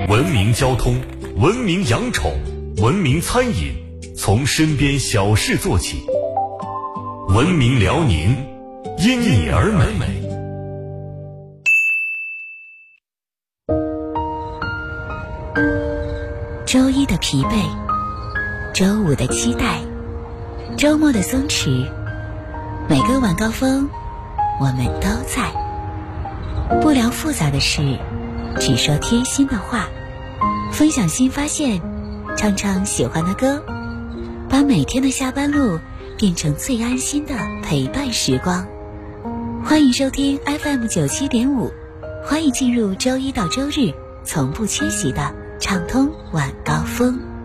文明交通，文明养宠，文明餐饮，从身边小事做起。文明辽宁，因你而美。 周一的疲惫，周五的期待，周末的松弛，每个晚高峰，我们都在。不聊复杂的事，只说贴心的话，分享新发现，唱唱喜欢的歌，把每天的下班路变成最安心的陪伴时光。欢迎收听 FM97.5， 欢迎进入周一到周日从不缺席的畅通晚高峰。